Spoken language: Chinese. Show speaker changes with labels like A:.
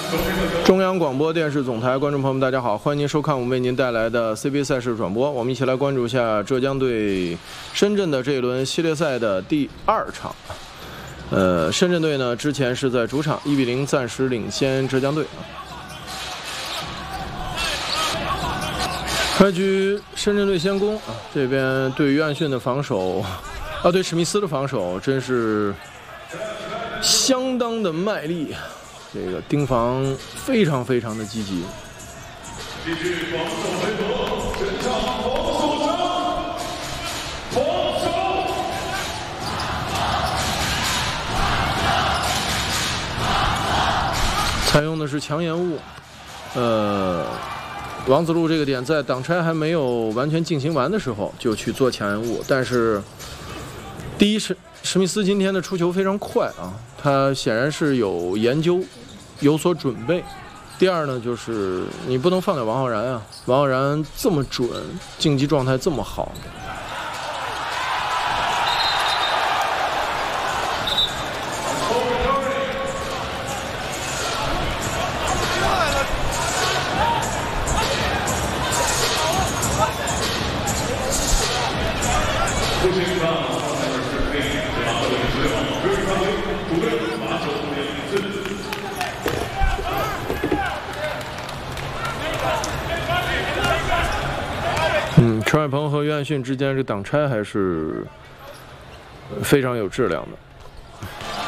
A: 中央广播电视总台观众朋友们，大家好，欢迎您收看我们为您带来的 CBA 赛事转播。我们一起来关注一下浙江对深圳的这一轮系列赛的第2场。深圳队呢之前是在主场1比0暂时领先浙江队。开局深圳队先攻啊，这边对约翰逊的防守啊，对史密斯的防守真是相当的卖力。这个盯防非常的积极。采用的是强延误。王子路这个点在挡拆还没有完全进行完的时候就去做强延误，但是第一是史密斯今天的出球非常快啊，他显然是有研究、有所准备。第二呢，就是你不能放掉王浩然啊，王浩然这么准，竞技状态这么好。陈海鹏和约翰逊之间这挡拆还是非常有质量的。